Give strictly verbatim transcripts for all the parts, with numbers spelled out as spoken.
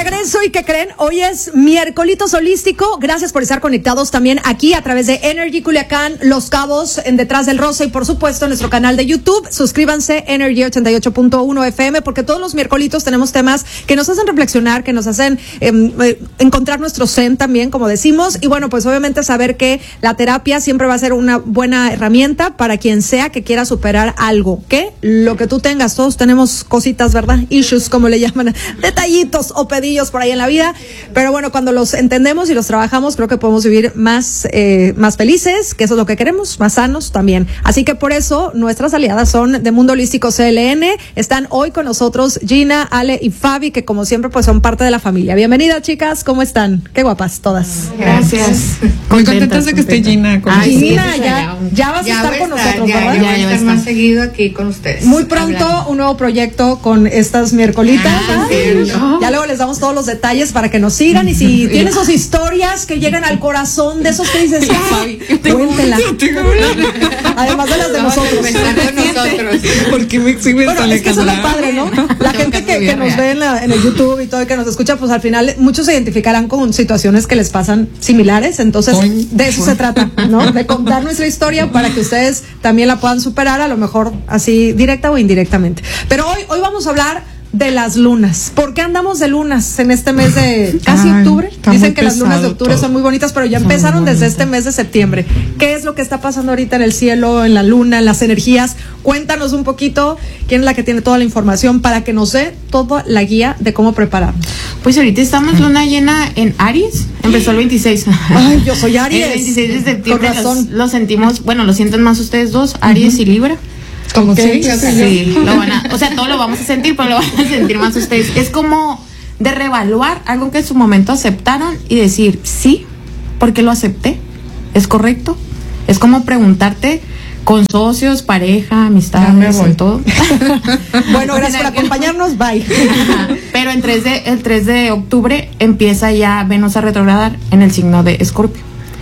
regreso, ¿y qué creen? Hoy es miércolitos holístico. Gracias por estar conectados también aquí a través de Energy Culiacán, Los Cabos, en Detrás del Rosa y por supuesto en nuestro canal de YouTube. Suscríbanse, Energy ochenta y ocho punto uno F M, porque todos los miércolitos tenemos temas que nos hacen reflexionar, que nos hacen eh, eh, encontrar nuestro zen también, como decimos. Y bueno, pues obviamente saber que la terapia siempre va a ser una buena herramienta para quien sea que quiera superar algo. Que lo que tú tengas, todos tenemos cositas, ¿verdad? Issues, como le llaman, detallitos o pedillos por ahí en la vida, pero bueno, cuando los entendemos y los trabajamos, creo que podemos vivir más eh, más felices, que eso es lo que queremos, más sanos también. Así que por eso nuestras aliadas son de Mundo Holístico C L N. Están hoy con nosotros Gina, Ale y Fabi, que como siempre pues son parte de la familia. Bienvenidas, chicas, ¿cómo están? Qué guapas todas. Gracias. Muy contentas de que esté Gina con Ay, nosotros. Gina, ya, ya vas ya a estar con estar, nosotros, ya, ¿verdad? Ya, ya voy a estar más seguido aquí con ustedes. Muy pronto hablando. Un nuevo proyecto con estas miércolitas. Ah, Ay, sí, ¿no? Ya luego les damos todos los detalles para que nos sigan, y si tienen sus historias que llegan al corazón de esos que dices, ay, cuéntela. Además de las de No, nosotros. de estar con nosotros. ¿Por qué me exhibes Bueno, tan es que eso es lo lejana? padre, ¿no? La gente que, que nos ve en, la, en el YouTube y todo, y que nos escucha, pues al final muchos se identificarán con situaciones que les pasan similares. Entonces, Oy, de eso oy. se trata, ¿no? De contar nuestra historia para que ustedes también la puedan superar, a lo mejor así directa o indirectamente. Pero hoy, hoy vamos a hablar de las lunas. ¿Por qué andamos de lunas en este mes de casi Ay, octubre? está Dicen muy que las lunas de pesado octubre todo. son muy bonitas, pero ya Son muy empezaron desde bonitas. este mes de septiembre. ¿Qué es lo que está pasando ahorita en el cielo, en la luna, en las energías? Cuéntanos un poquito quién es la que tiene toda la información para que nos dé toda la guía de cómo prepararnos. Pues ahorita estamos luna llena en Aries. Empezó el veintiséis. Ay, yo soy Aries. El veintiséis de septiembre Con razón. los, lo sentimos, bueno, lo sienten más ustedes dos, Aries y Libra. Como Ok, siempre. ya sé. Sí, lo van a, o sea, todo lo vamos a sentir, pero lo van a sentir más ustedes. Es como de reevaluar algo que en su momento aceptaron y decir, sí, porque lo acepté, es correcto. Es como preguntarte con socios, pareja, Ya me amistades, voy. y todo. Bueno, gracias por acompañarnos. Bye. Ajá. Pero en tres de, el tres de octubre empieza ya Venus a retrogradar en el signo de Escorpio.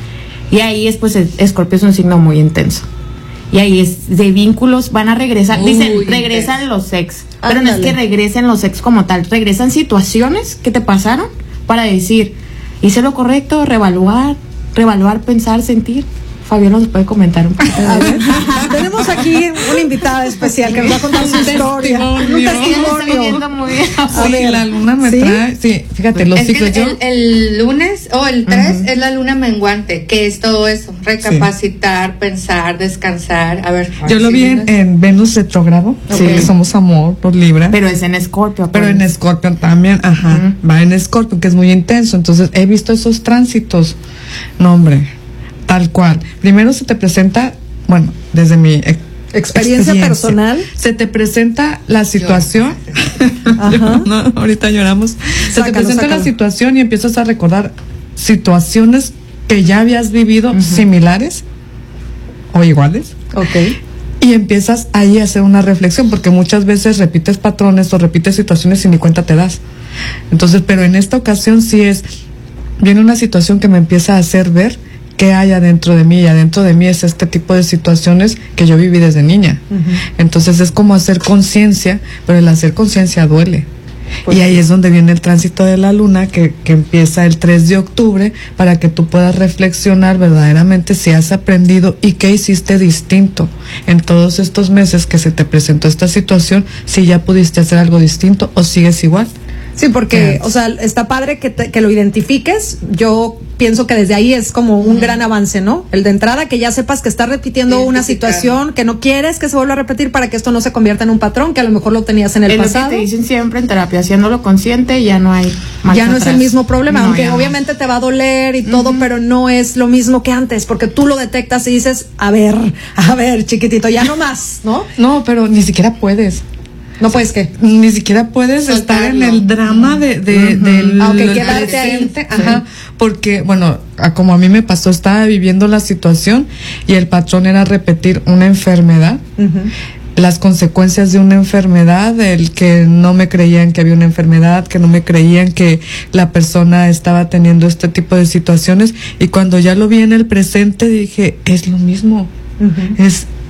Y ahí es, pues, Escorpio es un signo muy intenso. Y ahí es de vínculos, van a regresar. Uy, Dicen, regresan los ex. Pero no es Ándale. que regresen los ex como tal. Regresan situaciones que te pasaron para decir, hice lo correcto, reevaluar, reevaluar, pensar, sentir. Fabiola nos puede comentar un poquito. A ver, tenemos aquí una invitada especial que nos va a contar su historia. testimonio. Un Sí, lo estoy testimonio. viendo muy bien. A Sí, ver, la luna me ¿sí? trae. Sí, fíjate, los Es que ciclos. el, Yo, el, el lunes o el tres es la luna menguante, que es todo eso, recapacitar, pensar, descansar. A ver, yo lo ¿sí vi en, vienes? en Venus retrogrado. Sí. Que somos amor, por Libra. Pero es en Escorpio. Pero en acuérdense. Escorpio también, ajá, va en Escorpio, que es muy intenso. Entonces he visto esos tránsitos. No, hombre, tal cual. Primero se te presenta, bueno, desde mi ex- Experiencia personal. se te presenta la situación. Ajá. No, ahorita lloramos. Se Sácalo, te presenta sácalo. la situación y empiezas a recordar situaciones que ya habías vivido similares o iguales. Ok. Y empiezas ahí a hacer una reflexión, porque muchas veces repites patrones o repites situaciones y ni cuenta te das. Entonces, pero en esta ocasión sí es, viene una situación que me empieza a hacer ver qué hay adentro de mí, y adentro de mí es este tipo de situaciones que yo viví desde niña. Entonces es como hacer conciencia, pero el hacer conciencia duele. Pues y ahí es donde viene el tránsito de la luna, que, que empieza el tres de octubre, para que tú puedas reflexionar verdaderamente si has aprendido y qué hiciste distinto en todos estos meses que se te presentó esta situación, si ya pudiste hacer algo distinto o sigues igual. Sí, porque, Yes. o sea, está padre que, te- que lo identifiques. Yo pienso que desde ahí es como un gran avance, ¿no? El de entrada, que ya sepas que estás repitiendo una Identificar. situación que no quieres que se vuelva a repetir, para que esto no se convierta en un patrón que a lo mejor lo tenías en el Es lo que pasado. te dicen siempre en terapia, haciéndolo consciente ya no hay marcha Ya no es el atrás. mismo problema, No, aunque ya no. obviamente te va a doler y todo, pero no es lo mismo que antes, porque tú lo detectas y dices, a ver, a ver, chiquitito, ya no más, ¿no? No, pero ni siquiera puedes. No puedes que. Ni siquiera puedes estar en Soltarlo. el drama de, de, del Ah, ok, del quedarte ahí. presente, ajá, porque bueno, a- como a mí me pasó, estaba viviendo la situación y el patrón era repetir una enfermedad, las consecuencias de una enfermedad, el que no me creían que había una enfermedad, que no me creían que la persona estaba teniendo este tipo de situaciones, y cuando ya lo vi en el presente dije, es lo mismo, es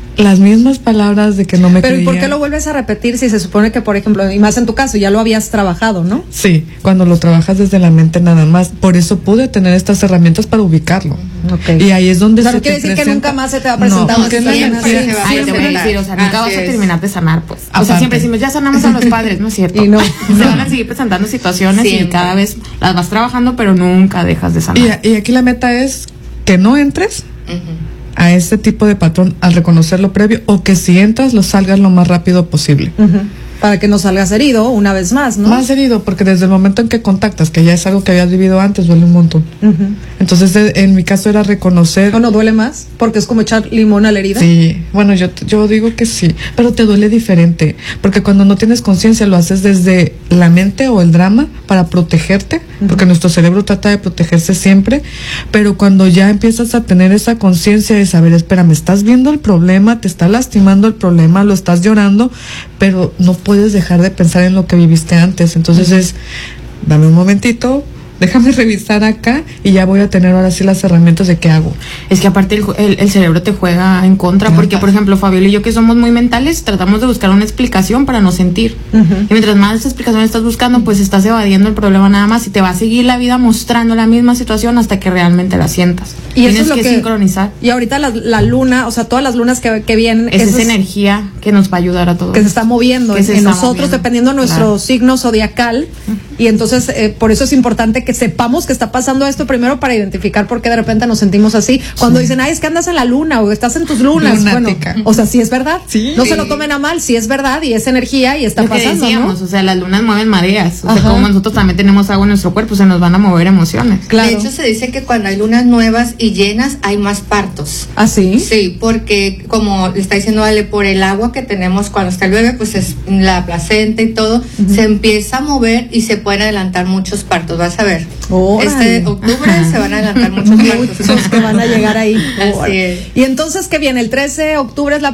las mismas palabras de que no me Pero creía. ¿y por qué lo vuelves a repetir si se supone que, por ejemplo, y más en tu caso, ya lo habías trabajado, ¿no? Sí, cuando lo trabajas desde la mente nada más. Por eso pude tener estas herramientas para ubicarlo. Okay. Y ahí es donde O sea, se no quiere te decir que presenta- nunca más se te va a presentar No, una porque la situación siempre energía se va a Ay, te voy a presentar. decir, o sea, nunca Así vas a es. terminar de sanar, pues. O sea, Aparte. siempre decimos, ya sanamos a los padres, ¿no es cierto? Y no. Se van a seguir presentando situaciones y Siempre. cada vez las vas trabajando, pero nunca dejas de sanar. Y, y aquí la meta es que no entres Ujú. a ese tipo de patrón al reconocerlo previo, o que si entras lo salgas lo más rápido posible. Ujú. Para que no salgas herido una vez más, ¿no? Más herido, porque desde el momento en que contactas, que ya es algo que habías vivido antes, duele un montón. Ujú. Entonces, eh, en mi caso era reconocer. ¿O no duele más? Porque es como echar limón a la herida. Sí, bueno, yo, yo digo que sí, pero te duele diferente, porque cuando no tienes conciencia lo haces desde la mente o el drama para protegerte, porque nuestro cerebro trata de protegerse siempre, pero cuando ya empiezas a tener esa conciencia de saber, espera, me estás viendo el problema, te está lastimando el problema, lo estás llorando, pero no puedes dejar de pensar en lo que viviste antes, entonces es, dame un momentito, déjame revisar acá y ya voy a tener ahora sí las herramientas de qué hago. Es que aparte el, el, el cerebro te juega en contra, porque por ejemplo Fabiola y yo, que somos muy mentales, tratamos de buscar una explicación para no sentir. Ujú. Y mientras más esa explicación estás buscando, pues estás evadiendo el problema nada más, y te va a seguir la vida mostrando la misma situación hasta que realmente la sientas. Y eso Tienes es lo que, que sincronizar. Y ahorita la, la luna, o sea, todas las lunas que, que vienen, Es eso esa energía que nos va a ayudar a todos. que se está moviendo Que en, se en está nosotros, moviendo. dependiendo de nuestro Claro. signo zodiacal. Y entonces, eh, por eso es importante que sepamos que está pasando esto primero, para identificar por qué de repente nos sentimos así. Cuando dicen, ay, es que andas en la luna o estás en tus lunas. Lunática. Bueno, o sea, sí es verdad. Sí. No se lo tomen a mal, sí es verdad y es energía y está Lo que pasando, decíamos, ¿no? o sea, las lunas mueven mareas. O sea, Ajá. como nosotros también tenemos agua en nuestro cuerpo, se nos van a mover emociones. Claro. De hecho, se dice que cuando hay lunas nuevas y llenas, hay más partos. ¿Ah, sí? Sí, porque como le está diciendo Ale, por el agua que tenemos cuando está el bebé, pues es la placenta y todo, se empieza a mover y se pueden adelantar muchos partos, vas a ver. Órale. Este octubre se van a adelantar muchos partos. Muchos que van a llegar ahí. Así es. Y entonces, ¿qué viene? El trece de octubre es la